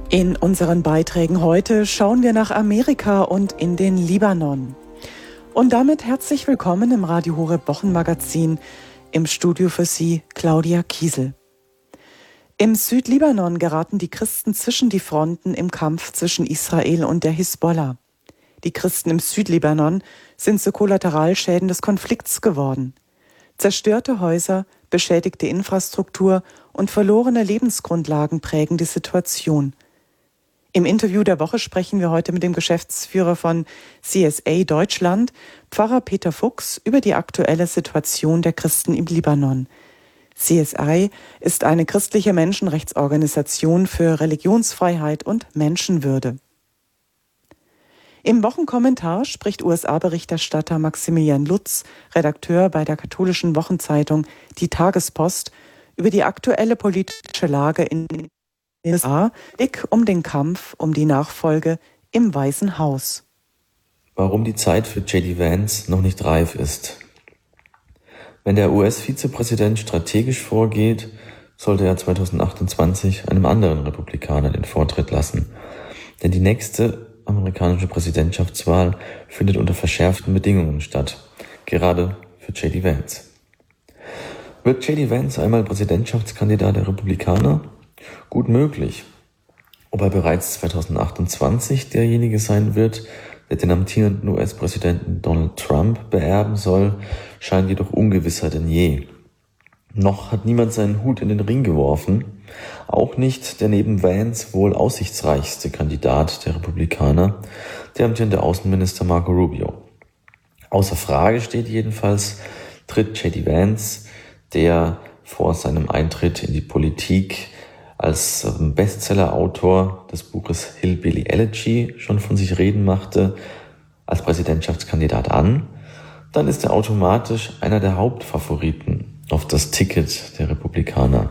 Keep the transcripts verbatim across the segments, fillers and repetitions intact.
In unseren Beiträgen heute schauen wir nach Amerika und in den Libanon. Und damit herzlich willkommen im Radio Horeb Wochenmagazin. Im Studio für Sie Claudia Kiesel. Im Südlibanon geraten die Christen zwischen die Fronten im Kampf zwischen Israel und der Hisbollah. Die Christen im Südlibanon sind zu Kollateralschäden des Konflikts geworden. Zerstörte Häuser, beschädigte Infrastruktur und verlorene Lebensgrundlagen prägen die Situation. Im Interview der Woche sprechen wir heute mit dem Geschäftsführer von C S A Deutschland, Pfarrer Peter Fuchs, über die aktuelle Situation der Christen im Libanon. C S A ist eine christliche Menschenrechtsorganisation für Religionsfreiheit und Menschenwürde. Im Wochenkommentar spricht U S A-Berichterstatter Maximilian Lutz, Redakteur bei der katholischen Wochenzeitung Die Tagespost, über die aktuelle politische Lage in den U S A, dick um den Kampf um die Nachfolge im Weißen Haus. Warum die Zeit für J D Vance noch nicht reif ist. Wenn der U S-Vizepräsident strategisch vorgeht, sollte er zwanzig achtundzwanzig einem anderen Republikaner den Vortritt lassen. Denn die nächste amerikanische Präsidentschaftswahl findet unter verschärften Bedingungen statt, gerade für J D Vance. Wird J D Vance einmal Präsidentschaftskandidat der Republikaner? Gut möglich. Ob er bereits zwanzig achtundzwanzig derjenige sein wird, der den amtierenden U S-Präsidenten Donald Trump beerben soll, scheint jedoch ungewisser denn je. Noch hat niemand seinen Hut in den Ring geworfen, auch nicht der neben Vance wohl aussichtsreichste Kandidat der Republikaner, der amtierende Außenminister Marco Rubio. Außer Frage steht jedenfalls, tritt J D Vance, der vor seinem Eintritt in die Politik als Bestseller-Autor des Buches Hillbilly Elegy schon von sich reden machte, als Präsidentschaftskandidat an, dann ist er automatisch einer der Hauptfavoriten auf das Ticket der Republikaner.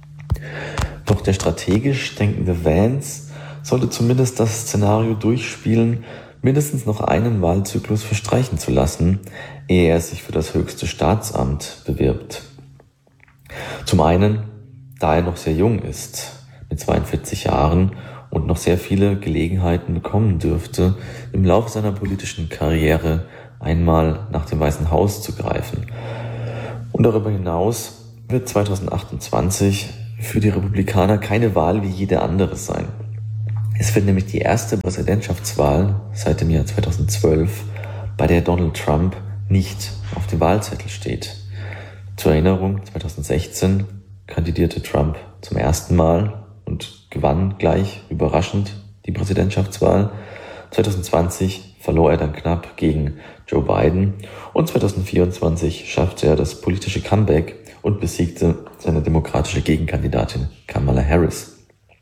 Doch der strategisch denkende Vance sollte zumindest das Szenario durchspielen, mindestens noch einen Wahlzyklus verstreichen zu lassen, ehe er sich für das höchste Staatsamt bewirbt. Zum einen, da er noch sehr jung ist, mit zweiundvierzig Jahren und noch sehr viele Gelegenheiten bekommen dürfte, im Laufe seiner politischen Karriere einmal nach dem Weißen Haus zu greifen. Und darüber hinaus wird zwanzig achtundzwanzig für die Republikaner keine Wahl wie jede andere sein. Es wird nämlich die erste Präsidentschaftswahl seit dem Jahr zweitausendzwölf, bei der Donald Trump nicht auf dem Wahlzettel steht. Zur Erinnerung, zweitausendsechzehn kandidierte Trump zum ersten Mal und gewann gleich überraschend die Präsidentschaftswahl. zwanzig zwanzig verlor er dann knapp gegen Joe Biden und zwanzig vierundzwanzig schaffte er das politische Comeback und besiegte seine demokratische Gegenkandidatin Kamala Harris.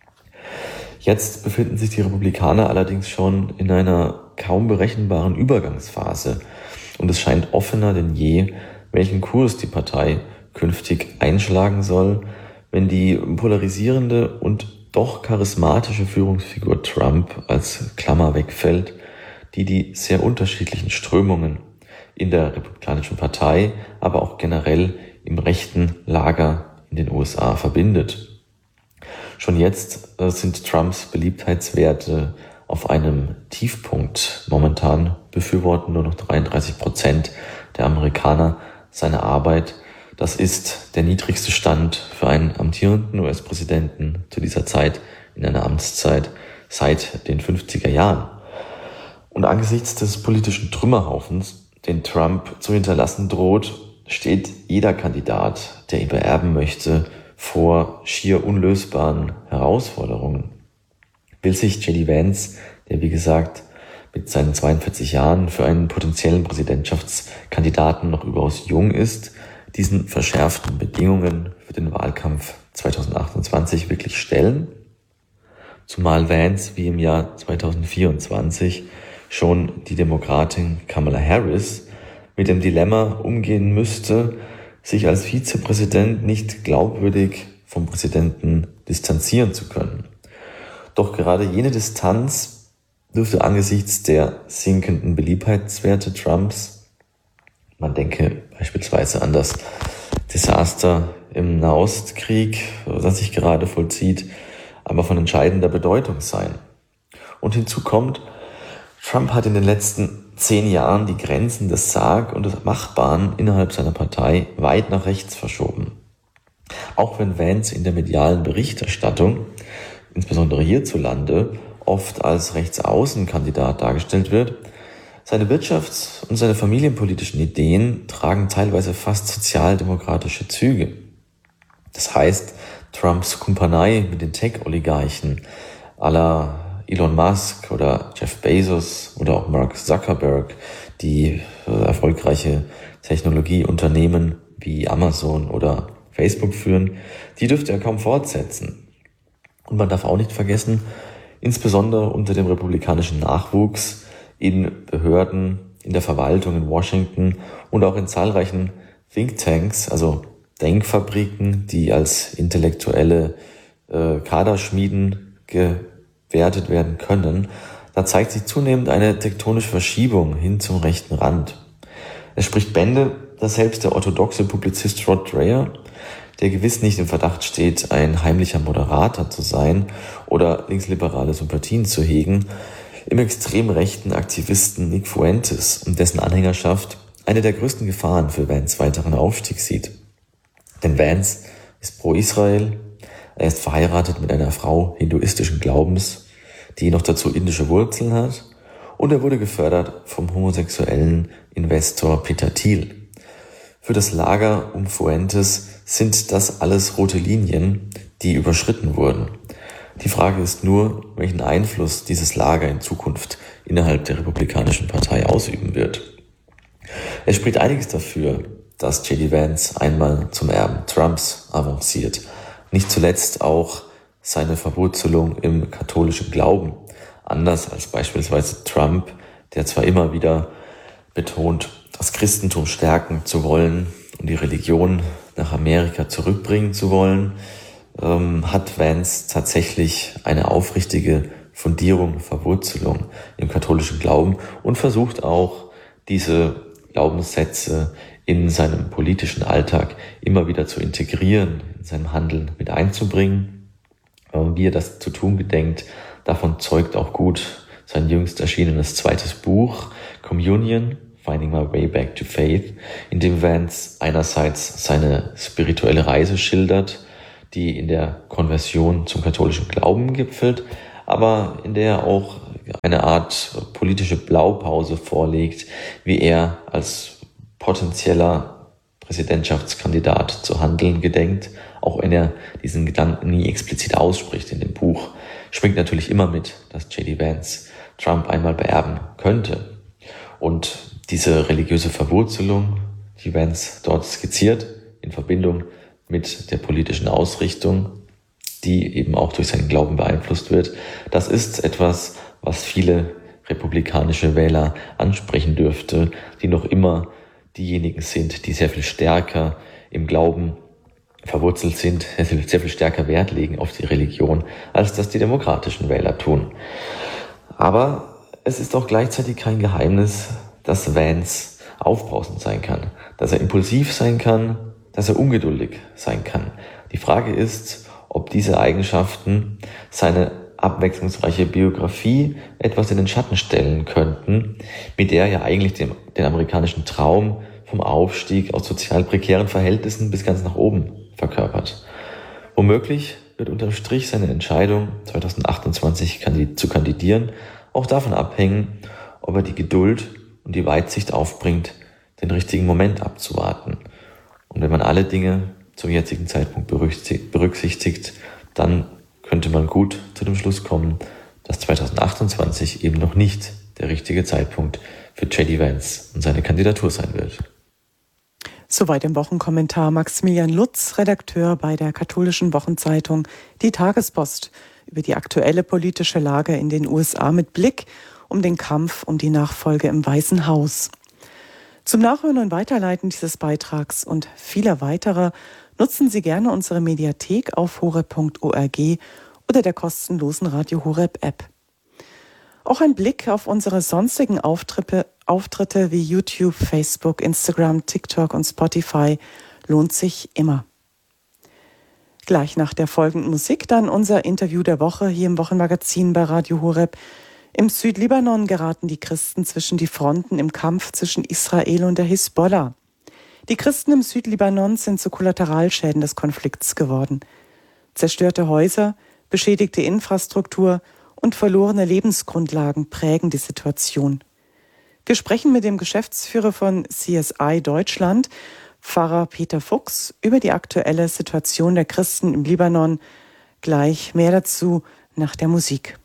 Jetzt befinden sich die Republikaner allerdings schon in einer kaum berechenbaren Übergangsphase und es scheint offener denn je, welchen Kurs die Partei künftig einschlagen soll, wenn die polarisierende und doch charismatische Führungsfigur Trump als Klammer wegfällt, die die sehr unterschiedlichen Strömungen in der Republikanischen Partei, aber auch generell im rechten Lager in den U S A verbindet. Schon jetzt äh, sind Trumps Beliebtheitswerte auf einem Tiefpunkt. Momentan befürworten nur noch dreiunddreißig Prozent der Amerikaner seine Arbeit. Das ist der niedrigste Stand für einen amtierenden U S-Präsidenten zu dieser Zeit in einer Amtszeit seit den fünfziger Jahren. Und angesichts des politischen Trümmerhaufens, den Trump zu hinterlassen droht, steht jeder Kandidat, der ihn beerben möchte, vor schier unlösbaren Herausforderungen. Will sich J D Vance, der wie gesagt mit seinen zweiundvierzig Jahren für einen potenziellen Präsidentschaftskandidaten noch überaus jung ist, diesen verschärften Bedingungen für den Wahlkampf zwanzig achtundzwanzig wirklich stellen? Zumal Vance wie im Jahr zwanzig vierundzwanzig schon die Demokratin Kamala Harris mit dem Dilemma umgehen müsste, sich als Vizepräsident nicht glaubwürdig vom Präsidenten distanzieren zu können. Doch gerade jene Distanz dürfte angesichts der sinkenden Beliebtheitswerte Trumps, man denke beispielsweise an das Desaster im Nahostkrieg, das sich gerade vollzieht, aber von entscheidender Bedeutung sein. Und hinzu kommt, Trump hat in den letzten zehn Jahren die Grenzen des Sag- und des Machbaren innerhalb seiner Partei weit nach rechts verschoben. Auch wenn Vance in der medialen Berichterstattung, insbesondere hierzulande, oft als Rechtsaußenkandidat dargestellt wird, seine wirtschafts- und seine familienpolitischen Ideen tragen teilweise fast sozialdemokratische Züge. Das heißt, Trumps Kumpanei mit den Tech-Oligarchen à la Elon Musk oder Jeff Bezos oder auch Mark Zuckerberg, die äh, erfolgreiche Technologieunternehmen wie Amazon oder Facebook führen, die dürfte er kaum fortsetzen. Und man darf auch nicht vergessen, insbesondere unter dem republikanischen Nachwuchs in Behörden, in der Verwaltung in Washington und auch in zahlreichen Thinktanks, also Denkfabriken, die als intellektuelle äh, Kaderschmieden gewertet werden können, da zeigt sich zunehmend eine tektonische Verschiebung hin zum rechten Rand. Es spricht Bände, dass selbst der orthodoxe Publizist Rod Dreher, der gewiss nicht im Verdacht steht, ein heimlicher Moderator zu sein oder linksliberale Sympathien zu hegen, im extrem rechten Aktivisten Nick Fuentes und dessen Anhängerschaft eine der größten Gefahren für Vance weiteren Aufstieg sieht. Denn Vance ist pro-Israel, er ist verheiratet mit einer Frau hinduistischen Glaubens, die noch dazu indische Wurzeln hat, und er wurde gefördert vom homosexuellen Investor Peter Thiel. Für das Lager um Fuentes sind das alles rote Linien, die überschritten wurden. Die Frage ist nur, welchen Einfluss dieses Lager in Zukunft innerhalb der Republikanischen Partei ausüben wird. Es spricht einiges dafür, dass J D Vance einmal zum Erben Trumps avanciert. Nicht zuletzt auch seine Verwurzelung im katholischen Glauben. Anders als beispielsweise Trump, der zwar immer wieder betont, das Christentum stärken zu wollen und die Religion nach Amerika zurückbringen zu wollen, ähm, hat Vance tatsächlich eine aufrichtige Fundierung, Verwurzelung im katholischen Glauben und versucht auch, diese Glaubenssätze in seinem politischen Alltag immer wieder zu integrieren, in seinem Handeln mit einzubringen. Wie er das zu tun gedenkt, davon zeugt auch gut sein jüngst erschienenes zweites Buch, Communion, Finding My Way Back to Faith, in dem Vance einerseits seine spirituelle Reise schildert, die in der Konversion zum katholischen Glauben gipfelt, aber in der er auch eine Art politische Blaupause vorlegt, wie er als potenzieller Präsidentschaftskandidat zu handeln gedenkt, auch wenn er diesen Gedanken nie explizit ausspricht in dem Buch. Schwingt natürlich immer mit, dass J D Vance Trump einmal beerben könnte. Und diese religiöse Verwurzelung, die Vance dort skizziert, in Verbindung mit der politischen Ausrichtung, die eben auch durch seinen Glauben beeinflusst wird, das ist etwas, was viele republikanische Wähler ansprechen dürfte, die noch immer diejenigen sind, die sehr viel stärker im Glauben verwurzelt sind, sehr viel, sehr viel stärker Wert legen auf die Religion, als das die demokratischen Wähler tun. Aber es ist auch gleichzeitig kein Geheimnis, dass Vance aufbrausend sein kann, dass er impulsiv sein kann, dass er ungeduldig sein kann. Die Frage ist, ob diese Eigenschaften seine abwechslungsreiche Biografie etwas in den Schatten stellen könnten, mit der er ja eigentlich den, den amerikanischen Traum vom Aufstieg aus sozial prekären Verhältnissen bis ganz nach oben verkörpert. Womöglich wird unterm Strich seine Entscheidung, zwanzig achtundzwanzig zu kandidieren, auch davon abhängen, ob er die Geduld und die Weitsicht aufbringt, den richtigen Moment abzuwarten. Und wenn man alle Dinge zum jetzigen Zeitpunkt berücksichtigt, dann könnte man gut zu dem Schluss kommen, dass zwanzig achtundzwanzig eben noch nicht der richtige Zeitpunkt für J D Vance und seine Kandidatur sein wird. Soweit im Wochenkommentar Maximilian Lutz, Redakteur bei der katholischen Wochenzeitung Die Tagespost, über die aktuelle politische Lage in den U S A mit Blick um den Kampf um die Nachfolge im Weißen Haus. Zum Nachhören und Weiterleiten dieses Beitrags und vieler weiterer nutzen Sie gerne unsere Mediathek auf horeb punkt org oder der kostenlosen Radio Horeb App. Auch ein Blick auf unsere sonstigen Auftritte, Auftritte wie YouTube, Facebook, Instagram, TikTok und Spotify lohnt sich immer. Gleich nach der folgenden Musik dann unser Interview der Woche hier im Wochenmagazin bei Radio Horeb. Im Südlibanon geraten die Christen zwischen die Fronten im Kampf zwischen Israel und der Hisbollah. Die Christen im Südlibanon sind zu Kollateralschäden des Konflikts geworden. Zerstörte Häuser, beschädigte Infrastruktur und verlorene Lebensgrundlagen prägen die Situation. Wir sprechen mit dem Geschäftsführer von C S I Deutschland, Pfarrer Peter Fuchs, über die aktuelle Situation der Christen im Libanon. Gleich mehr dazu nach der Musik.